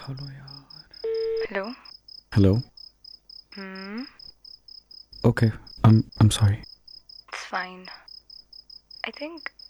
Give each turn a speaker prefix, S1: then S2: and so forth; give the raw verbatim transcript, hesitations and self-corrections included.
S1: Hello यार.
S2: Hello?
S1: Hello.
S2: Hmm?
S1: Okay. I'm I'm sorry.
S2: It's fine. I think